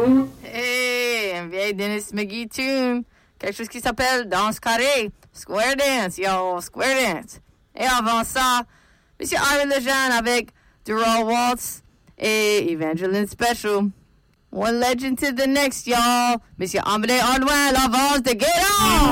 Hey, un vieil Dennis McGee tune. Quelque chose qui s'appelle Danse Carrée. Square Dance, yo, Square Dance. Et avant ça, Monsieur Harry Lejeune avec Dural Waltz et Evangeline Special. One legend to the next, y'all. Monsieur Amédée Hardwell, l'avance de Get On!